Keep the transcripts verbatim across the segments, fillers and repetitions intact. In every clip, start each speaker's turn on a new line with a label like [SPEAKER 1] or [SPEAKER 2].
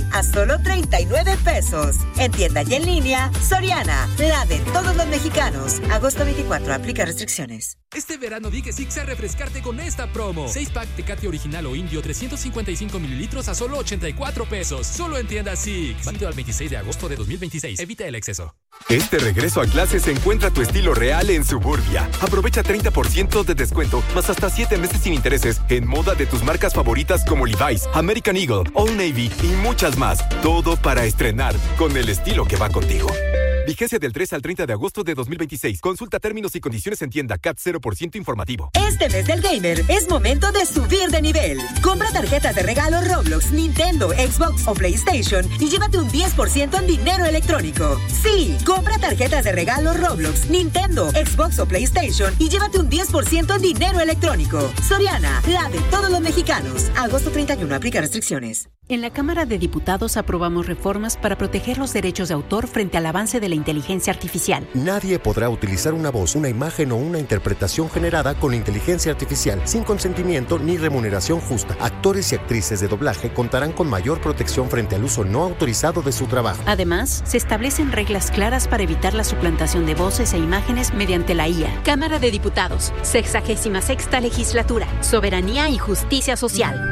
[SPEAKER 1] a solo treinta y nueve pesos. En tienda y en línea, Soriana, la de todos los mexicanos. Agosto veinticuatro, aplica restricciones.
[SPEAKER 2] Este verano di que Six a refrescarte con esta promo. seis pack Tecate Original o Indio trescientos cincuenta y cinco mililitros a solo ochenta y cuatro pesos. Solo en tienda Six. Válido al veintiséis de agosto de dos mil veintiséis. Evita el exceso.
[SPEAKER 3] Este regreso a clases encuentra tu estilo real en Suburbia. Aprovecha treinta por ciento de descuento, más hasta siete meses sin intereses en moda de tus marcas favoritas como Levi's, American Eagle, Old Navy y muchas más. Todo para estrenar con el estilo que va contigo. Vigencia del tres al treinta de agosto de dos mil veintiséis. Consulta términos y condiciones en tienda. C A T cero por ciento informativo.
[SPEAKER 1] Este mes del gamer es momento de subir de nivel. Compra tarjetas de regalo Roblox, Nintendo, Xbox o PlayStation y llévate un diez por ciento en dinero electrónico. Sí, compra tarjetas de regalo Roblox, Nintendo, Xbox o PlayStation y llévate un diez por ciento en dinero electrónico. Soriana, la de todos los mexicanos. Agosto treinta y uno, aplica restricciones.
[SPEAKER 4] En la Cámara de Diputados aprobamos reformas para proteger los derechos de autor frente al avance de la inteligencia artificial.
[SPEAKER 5] Nadie podrá utilizar una voz, una imagen o una interpretación generada con inteligencia artificial sin consentimiento ni remuneración justa. Actores y actrices de doblaje contarán con mayor protección frente al uso no autorizado de su trabajo.
[SPEAKER 4] Además, se establecen reglas claras para evitar la suplantación de voces e imágenes mediante la I A. Cámara de Diputados, sexagésima sexta legislatura, soberanía y justicia social.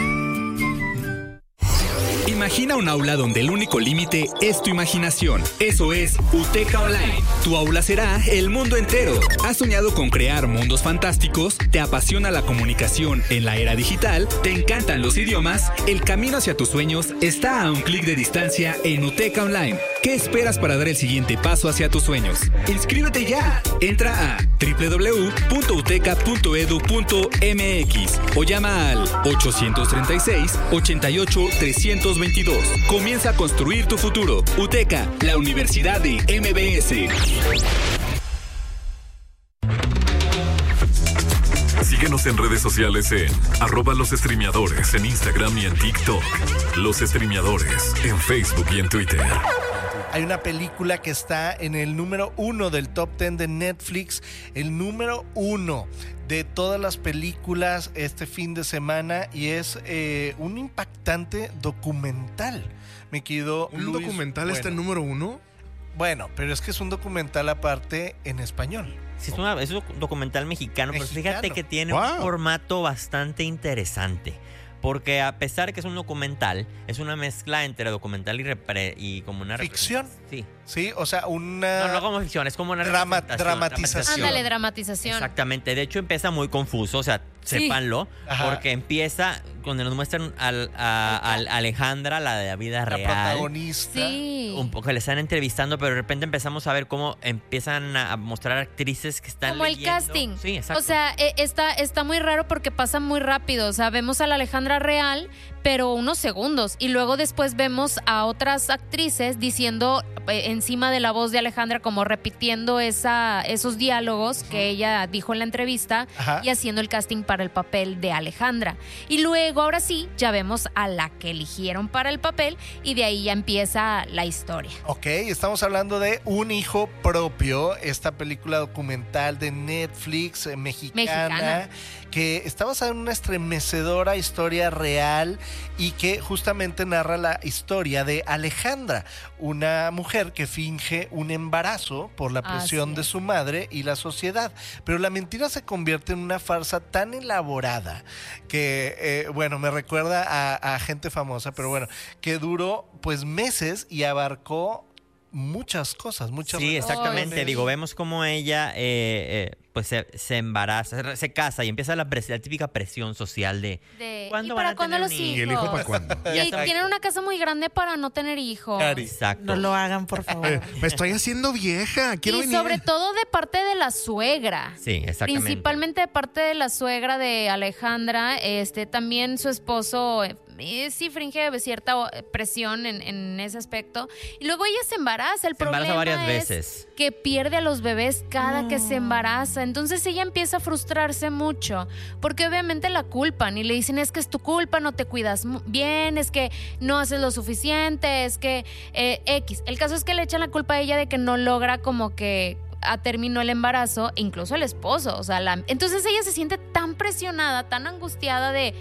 [SPEAKER 6] Imagina un aula donde el único límite es tu imaginación. Eso es UTECA Online. Tu aula será el mundo entero. ¿Has soñado con crear mundos fantásticos? ¿Te apasiona la comunicación en la era digital? ¿Te encantan los idiomas? El camino hacia tus sueños está a un clic de distancia en UTECA Online. ¿Qué esperas para dar el siguiente paso hacia tus sueños? ¡Inscríbete ya! Entra a doble u doble u doble u punto uteca punto edu punto eme equis o llama al ochocientos treinta y seis, ochenta y ocho, trescientos veintidós. Comienza a construir tu futuro. UTECA, la Universidad de M B S.
[SPEAKER 7] Síguenos en redes sociales en arroba los streameadores en Instagram y en TikTok. Los streameadores en Facebook y en Twitter.
[SPEAKER 8] Hay una película que está en el número uno del top ten de Netflix, el número uno de todas las películas este fin de semana, y es eh, un impactante documental. Me quedó
[SPEAKER 9] ¿Un
[SPEAKER 8] Luis,
[SPEAKER 9] documental
[SPEAKER 8] bueno,
[SPEAKER 9] está en número uno?
[SPEAKER 8] Bueno, pero es que es un documental aparte en español.
[SPEAKER 10] Sí, es, una, es un documental mexicano, mexicano, pero fíjate que tiene wow. un formato bastante interesante. Porque a pesar de que es un documental, es una mezcla entre documental y, repre- y como una...
[SPEAKER 8] ¿Ficción?
[SPEAKER 10] Sí.
[SPEAKER 8] Sí, o sea, una...
[SPEAKER 10] No, no como ficción, es como una
[SPEAKER 8] Drama- dramatización.
[SPEAKER 11] Ándale, dramatización.
[SPEAKER 10] Exactamente. De hecho, empieza muy confuso, o sea, sí. sépanlo, Ajá. porque empieza cuando nos muestran al, a, a Alejandra, la de la vida real.
[SPEAKER 8] La protagonista.
[SPEAKER 11] Sí.
[SPEAKER 10] Un poco, que le están entrevistando, pero de repente empezamos a ver cómo empiezan a mostrar actrices que están
[SPEAKER 11] Como
[SPEAKER 10] leyendo.
[SPEAKER 11] el casting.
[SPEAKER 10] Sí, exacto.
[SPEAKER 11] O sea, está, está muy raro porque pasa muy rápido. O sea, vemos a la Alejandra real, pero unos segundos. Y luego después vemos a otras actrices diciendo eh, encima de la voz de Alejandra, como repitiendo esa, esos diálogos que ella dijo en la entrevista. Ajá. Y haciendo el casting para el papel de Alejandra. Y luego, ahora sí, ya vemos a la que eligieron para el papel y de ahí ya empieza la historia.
[SPEAKER 8] Ok, estamos hablando de Un hijo propio, esta película documental de Netflix eh, mexicana, mexicana, que está basada en una estremecedora historia real y que justamente narra la historia de Alejandra, una mujer que finge un embarazo por la presión de su madre y la sociedad. Pero la mentira se convierte en una farsa tan elaborada que, eh, bueno, me recuerda a, a gente famosa, pero bueno, que duró pues meses y abarcó muchas cosas, muchas
[SPEAKER 10] Sí, exactamente.
[SPEAKER 8] relaciones.
[SPEAKER 10] Digo, vemos cómo ella eh, eh, pues se, se embaraza, se, se casa y empieza la, pres- la típica presión social de,
[SPEAKER 11] de
[SPEAKER 10] ¿cuándo
[SPEAKER 11] ¿y
[SPEAKER 10] van
[SPEAKER 11] para
[SPEAKER 10] a
[SPEAKER 11] cuándo
[SPEAKER 10] tener
[SPEAKER 11] los
[SPEAKER 10] niños?
[SPEAKER 11] hijos?
[SPEAKER 9] ¿Y el hijo para cuándo?
[SPEAKER 11] Y, y tienen una casa muy grande para no tener hijos.
[SPEAKER 10] Exacto.
[SPEAKER 12] No lo hagan, por favor.
[SPEAKER 9] Eh, me estoy haciendo vieja, quiero
[SPEAKER 11] y
[SPEAKER 9] venir.
[SPEAKER 11] sobre todo de parte de la suegra.
[SPEAKER 10] Sí, exactamente.
[SPEAKER 11] Principalmente de parte de la suegra de Alejandra. Este, también su esposo eh, sí finge cierta presión en, en ese aspecto. Y luego ella se embaraza. El
[SPEAKER 10] se
[SPEAKER 11] problema
[SPEAKER 10] embaraza varias
[SPEAKER 11] es
[SPEAKER 10] veces.
[SPEAKER 11] que pierde a los bebés cada
[SPEAKER 12] no.
[SPEAKER 11] que se embaraza. Entonces ella empieza a frustrarse mucho. Porque obviamente la culpan y le dicen, es que es tu culpa, no te cuidas bien, es que no haces lo suficiente, es que eh, X. El caso es que le echan la culpa a ella de que no logra como que a terminó el embarazo, incluso el esposo. O sea, la, entonces ella se siente tan presionada, tan angustiada de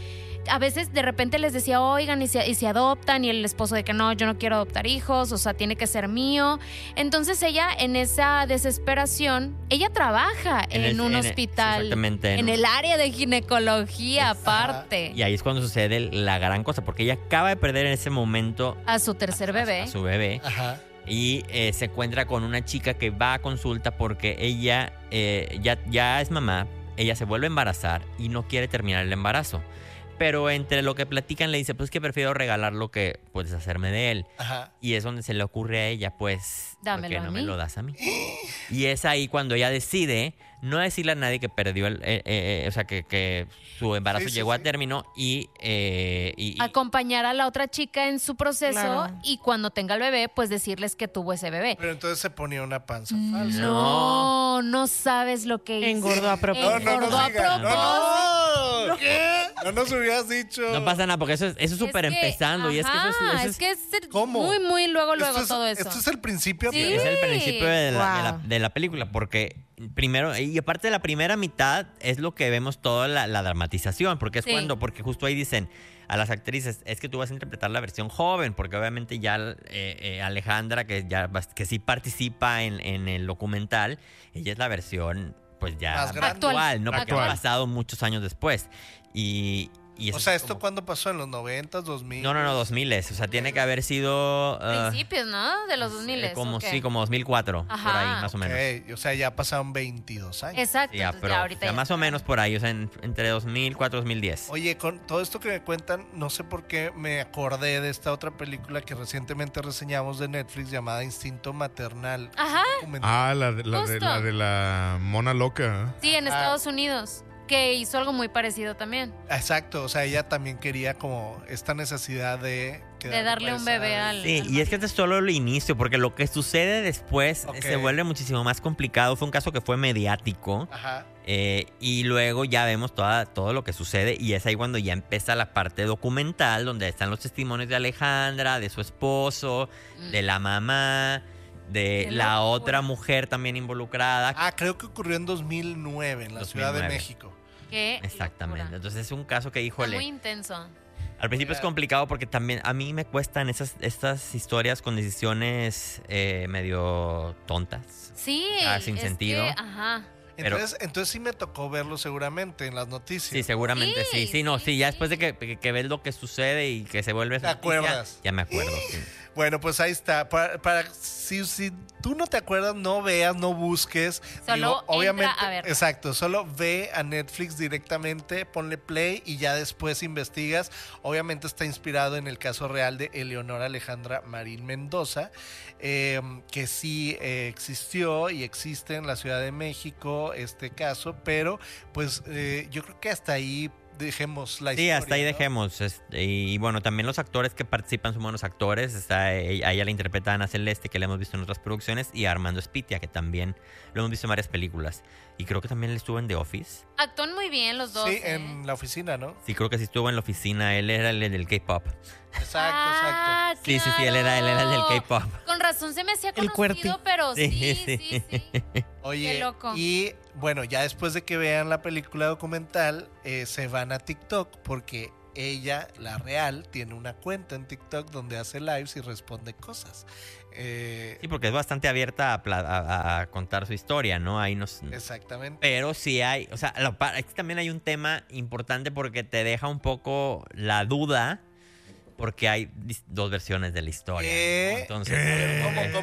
[SPEAKER 11] a veces de repente les decía, oigan, y se, y se adoptan, y el esposo de que no, yo no quiero adoptar hijos, o sea, tiene que ser mío. Entonces ella, en esa desesperación, ella trabaja en, en el, un en hospital,
[SPEAKER 10] exactamente,
[SPEAKER 11] en, en el área de ginecología aparte.
[SPEAKER 10] Y ahí es cuando sucede la gran cosa, porque ella acaba de perder en ese momento
[SPEAKER 11] a su tercer bebé.
[SPEAKER 10] A, a su bebé.
[SPEAKER 8] Ajá.
[SPEAKER 10] Y eh, se encuentra con una chica que va a consulta porque ella eh, ya, ya es mamá, ella se vuelve a embarazar y no quiere terminar el embarazo. Pero entre lo que platican le dice, pues es que prefiero regalarlo que puedes hacerme de él.
[SPEAKER 8] Ajá.
[SPEAKER 10] Y es donde se le ocurre a ella, pues,
[SPEAKER 11] dámelo
[SPEAKER 10] ¿por qué no
[SPEAKER 11] a mí?
[SPEAKER 10] me lo das a mí? Y es ahí cuando ella decide no decirle a nadie que perdió el, eh, eh, o sea, que, que su embarazo
[SPEAKER 8] Sí, sí,
[SPEAKER 10] llegó
[SPEAKER 8] sí.
[SPEAKER 10] a término y, eh, y, y
[SPEAKER 11] Acompañar a la otra chica en su proceso
[SPEAKER 12] Claro.
[SPEAKER 11] y cuando tenga el bebé, pues decirles que tuvo ese bebé.
[SPEAKER 8] Pero entonces se ponía una panza falsa.
[SPEAKER 11] No, no sabes lo que hizo.
[SPEAKER 12] Engordó a propósito.
[SPEAKER 8] No, no,
[SPEAKER 11] Engordó
[SPEAKER 8] no
[SPEAKER 11] a
[SPEAKER 8] digas.
[SPEAKER 11] propósito.
[SPEAKER 8] No, no. ¿Qué? No nos hubieras dicho.
[SPEAKER 10] no pasa nada porque eso es eso es súper
[SPEAKER 11] Es que,
[SPEAKER 10] empezando y es que eso es,
[SPEAKER 11] ajá,
[SPEAKER 10] eso
[SPEAKER 11] es
[SPEAKER 10] es-
[SPEAKER 11] que es el-
[SPEAKER 8] ¿Cómo?
[SPEAKER 11] muy, muy luego, luego
[SPEAKER 8] Esto es-
[SPEAKER 11] todo eso.
[SPEAKER 8] Esto es el principio.
[SPEAKER 11] Sí.
[SPEAKER 10] es el principio de la, de la-
[SPEAKER 12] Wow.
[SPEAKER 10] de la película, porque primero, y aparte de la primera mitad, es lo que vemos toda la, la dramatización, porque es
[SPEAKER 11] Sí.
[SPEAKER 10] cuando, porque justo ahí dicen a las actrices, es que tú vas a interpretar la versión joven, porque obviamente ya eh, eh, Alejandra, que ya bas- que sí participa en, en el documental, ella es la versión pues ya
[SPEAKER 8] Más grande.
[SPEAKER 10] actual,
[SPEAKER 11] Actual.
[SPEAKER 10] ¿no? Porque
[SPEAKER 9] Actual.
[SPEAKER 10] ha pasado muchos años después. Y, y eso
[SPEAKER 8] O sea,
[SPEAKER 10] es
[SPEAKER 8] ¿esto
[SPEAKER 10] como-
[SPEAKER 8] cuándo pasó? ¿En los noventas, dos mil?
[SPEAKER 10] No, no, no, dos mil. O sea, tiene que haber sido... ah,
[SPEAKER 11] Principios, ¿no? De los dos mil.
[SPEAKER 10] eh, como, sí, como dos mil cuatro, por
[SPEAKER 11] Ajá.
[SPEAKER 10] ahí, más o menos.
[SPEAKER 8] Ok, o sea, ya pasaron veintidós años.
[SPEAKER 11] Exacto.
[SPEAKER 10] Sí, ya,
[SPEAKER 11] entonces
[SPEAKER 10] pero
[SPEAKER 11] ya ahorita
[SPEAKER 10] ya
[SPEAKER 11] ya
[SPEAKER 10] más o
[SPEAKER 11] está.
[SPEAKER 10] menos por ahí, o sea, en- entre dos mil cuatro y dos mil diez.
[SPEAKER 8] Oye, con todo esto que me cuentan, no sé por qué me acordé de esta otra película que recientemente reseñamos de Netflix llamada Instinto Maternal.
[SPEAKER 11] Ajá.
[SPEAKER 8] Documental.
[SPEAKER 9] Ah, la de la, de,
[SPEAKER 11] Justo.
[SPEAKER 9] la, de la mona loca.
[SPEAKER 11] Sí, en
[SPEAKER 8] Ah.
[SPEAKER 11] Estados Unidos. Que hizo algo muy parecido también.
[SPEAKER 8] Exacto, o sea, ella también quería como esta necesidad de...
[SPEAKER 11] De darle un bebé al...
[SPEAKER 10] Sí,
[SPEAKER 11] al
[SPEAKER 10] y es que este es solo el inicio, porque lo que sucede después
[SPEAKER 8] Ok.
[SPEAKER 10] se vuelve muchísimo más complicado. Fue un caso que fue mediático.
[SPEAKER 8] Ajá.
[SPEAKER 10] eh, y luego ya vemos toda, todo lo que sucede. Y es ahí cuando ya empieza la parte documental, donde están los testimonios de Alejandra, de su esposo,
[SPEAKER 11] Mm.
[SPEAKER 10] de la mamá, de
[SPEAKER 11] Qué
[SPEAKER 10] la
[SPEAKER 11] locura.
[SPEAKER 10] otra mujer también involucrada.
[SPEAKER 8] Ah, creo que ocurrió en dos mil nueve en la Ciudad de
[SPEAKER 10] dos mil nueve.
[SPEAKER 8] México.
[SPEAKER 11] Qué
[SPEAKER 10] Exactamente.
[SPEAKER 11] locura.
[SPEAKER 10] Entonces es un caso que,
[SPEAKER 11] Está
[SPEAKER 10] híjole,
[SPEAKER 11] muy intenso.
[SPEAKER 10] al principio es complicado porque también a mí me cuestan esas estas historias con decisiones eh, medio tontas.
[SPEAKER 11] Sí.
[SPEAKER 10] Ah, sin
[SPEAKER 11] es
[SPEAKER 10] sentido.
[SPEAKER 11] que, ajá.
[SPEAKER 10] Pero-
[SPEAKER 8] Entonces, entonces sí me tocó verlo seguramente en las noticias.
[SPEAKER 10] Sí, seguramente sí.
[SPEAKER 11] Sí,
[SPEAKER 10] Sí, no,
[SPEAKER 11] sí,
[SPEAKER 10] sí, ya
[SPEAKER 11] sí.
[SPEAKER 10] después de que, que, que ves lo que sucede y que se vuelve...
[SPEAKER 8] ¿Te
[SPEAKER 10] noticia,
[SPEAKER 8] acuerdas?
[SPEAKER 10] Ya me acuerdo, sí.
[SPEAKER 8] Bueno, pues ahí está. Para, para- si, si tú no te acuerdas, no veas, no busques.
[SPEAKER 11] Solo entra a verla.
[SPEAKER 8] Exacto, solo ve a Netflix directamente, ponle play y ya después investigas. Obviamente está inspirado en el caso real de Eleonora Alejandra Marín Mendoza, eh, que sí eh, existió y existe en la Ciudad de México este caso, pero pues eh, yo creo que hasta ahí dejemos la
[SPEAKER 10] Sí,
[SPEAKER 8] historia.
[SPEAKER 10] hasta ahí
[SPEAKER 8] ¿no?
[SPEAKER 10] dejemos. este, y bueno, también los actores que participan son buenos actores. Está, ella, a ella la interpreta Ana Celeste, que la hemos visto en otras producciones, y a Armando Espitia, que también lo hemos visto en varias películas. Y creo que también él estuvo en The Office.
[SPEAKER 11] Actúan muy bien los dos.
[SPEAKER 8] Sí,
[SPEAKER 11] ¿eh?
[SPEAKER 8] en la oficina, ¿no?
[SPEAKER 10] Sí, creo que sí estuvo en la oficina. Él era el del K-pop.
[SPEAKER 8] Exacto,
[SPEAKER 11] Ah,
[SPEAKER 8] exacto.
[SPEAKER 10] Sí, sí, sí, él era, él era el del
[SPEAKER 11] claro.
[SPEAKER 10] K-pop.
[SPEAKER 11] Con razón se me hacía
[SPEAKER 12] El
[SPEAKER 11] conocido, pero sí,
[SPEAKER 10] Sí,
[SPEAKER 11] sí,
[SPEAKER 10] sí.
[SPEAKER 11] sí.
[SPEAKER 8] Oye,
[SPEAKER 11] Qué loco.
[SPEAKER 8] y bueno, ya después de que vean la película documental, eh, se van a TikTok porque ella, la real, tiene una cuenta en TikTok donde hace lives y responde cosas. Eh,
[SPEAKER 10] Sí, porque es bastante abierta a, pla- a- a contar su historia, ¿no? Ahí nos...
[SPEAKER 8] exactamente.
[SPEAKER 10] Pero sí hay, o sea, lo pa- aquí también hay un tema importante porque te deja un poco la duda, porque hay dis- dos versiones de la historia.
[SPEAKER 8] ¿Qué?
[SPEAKER 10] ¿no? Entonces,
[SPEAKER 9] ¿Qué?
[SPEAKER 8] ¿Cómo,